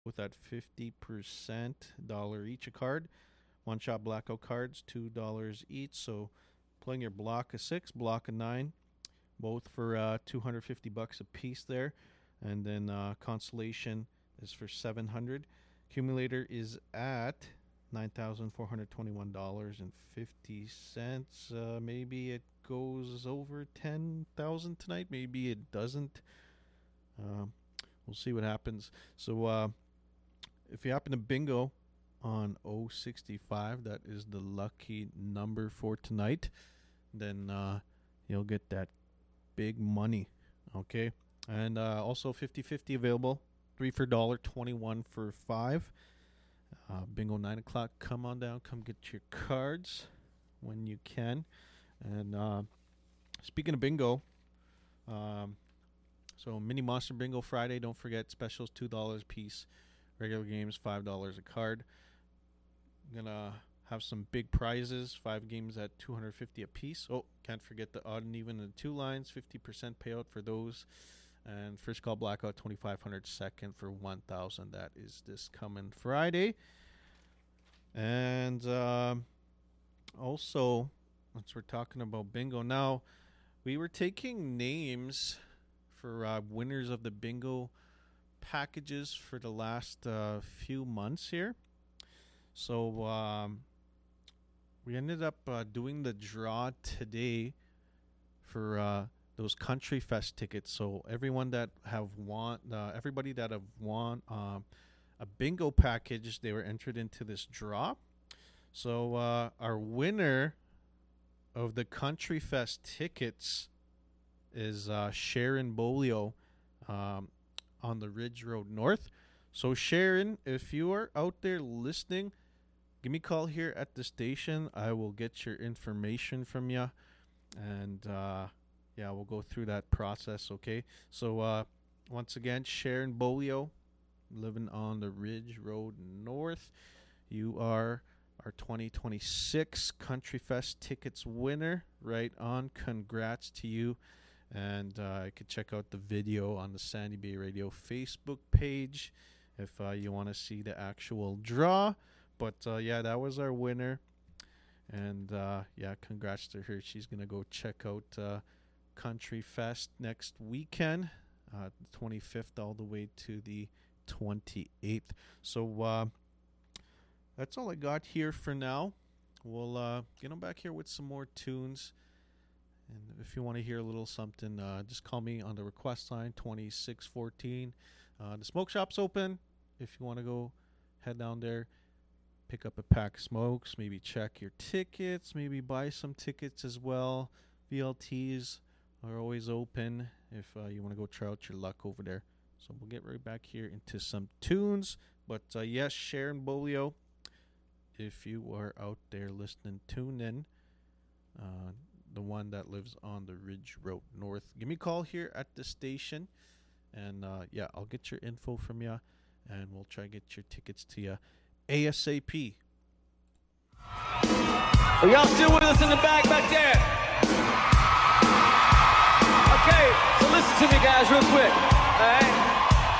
with that 50% dollar each a card. One shot blackout cards, $2 each. So playing your block of 6, block of 9, both for $250 a piece there. And then consolation is for $700. Accumulator is at $9,421.50. Maybe it goes over 10,000 tonight. Maybe it doesn't. We'll see what happens. So if you happen to bingo on 065, that is the lucky number for tonight, then you'll get that big money. Okay. And also 50-50 available. 3 for $1, 21 for $5. Bingo 9 o'clock. Come on down. Come get your cards when you can. And speaking of bingo, so Mini Monster Bingo Friday. Don't forget specials, $2 a piece. Regular games, $5 a card. I'm gonna have some big prizes. 5 games at $250 a piece. Oh, can't forget the odd and even and 2 lines. 50% payout for those. And first call blackout, $2,500. Second for $1,000. That is this coming Friday. And also, once we're talking about bingo now, we were taking names for winners of the bingo packages for the last few months here. So we ended up doing the draw today for those Country Fest tickets. So everybody that have won a bingo package, they were entered into this draw. So our winner of the Country Fest tickets is Sharon Bolio on the Ridge Road North. So Sharon, if you are out there listening, give me a call here at the station. I will get your information from you, and we'll go through that process. Okay. So once again, Sharon Bolio, living on the Ridge Road North, you are our 2026 Country Fest tickets winner. Right on. Congrats to you. And you could check out the video on the Sandy Bay Radio Facebook page if you want to see the actual draw. But that was our winner. And congrats to her. She's going to go check out Country Fest next weekend, the 25th all the way to the 28th. So that's all I got here for now. We'll get them back here with some more tunes. And if you want to hear a little something, just call me on the request line, 2614. The smoke shop's open. If you want to go head down there, pick up a pack of smokes, maybe check your tickets, maybe buy some tickets as well. VLTs are always open if you want to go try out your luck over there. So we'll get right back here into some tunes. But yes, Sharon Bolio, if you are out there listening, tune in. The one that lives on the Ridge Road North. Give me a call here at the station, and I'll get your info from you, and we'll try to get your tickets to you ASAP. Are y'all still with us in the back there? Okay, so listen to me guys real quick, all right?